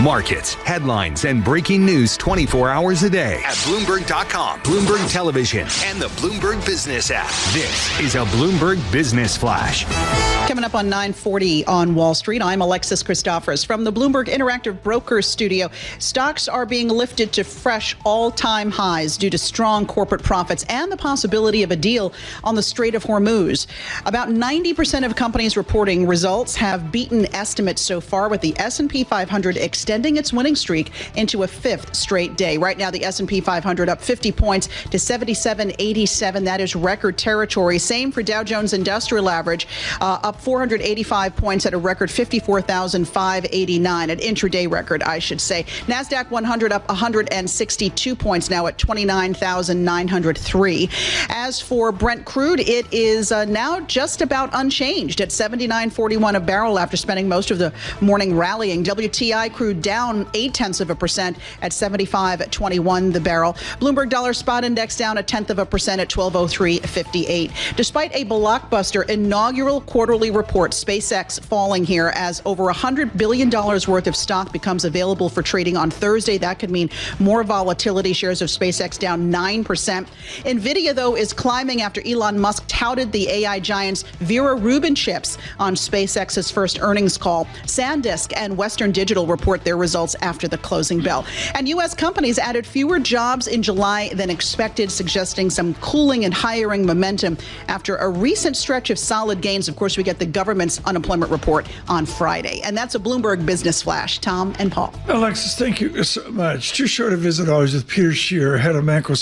Markets, headlines, and breaking news 24 hours a day at Bloomberg.com, Bloomberg Television, and the Bloomberg Business app. This is a Bloomberg Business Flash. Coming up on 9:40 on Wall Street, I'm Alexis Christophorous from the Bloomberg Interactive Brokers studio. Stocks are being lifted to fresh all-time highs due to strong corporate profits and the possibility of a deal on the Strait of Hormuz. About 90% of companies reporting results have beaten estimates so far, with the S&P 500 extending its winning streak into a fifth straight day. Right now, the S&P 500 up 50 points to 7787. That is record territory. Same for Dow Jones Industrial Average, up 485 points at a record 54,589, an intraday record, I should say. NASDAQ 100 up 162 points now at 29,903. As for Brent crude, it is now just about unchanged at $79.41 a barrel after spending most of the morning rallying. WTI crude down 0.8% at $75.21 the barrel. Bloomberg Dollar Spot Index down 0.1% at 1203.58. Despite a blockbuster inaugural quarterly report, SpaceX falling here as over $100 billion worth of stock becomes available for trading on Thursday. That could mean more volatility. Shares of SpaceX down 9%. NVIDIA, though, is climbing after Elon Musk touted the AI giant's Vera Rubin chips on SpaceX's first earnings call. SanDisk and Western Digital report their results after the closing bell. And U.S. companies added fewer jobs in July than expected, suggesting some cooling and hiring momentum after a recent stretch of solid gains. Of course, we get the government's unemployment report on Friday. And that's a Bloomberg Business Flash. Tom and Paul. Alexis, thank you so much. Too short a visit always with Peter Scheer, head of macro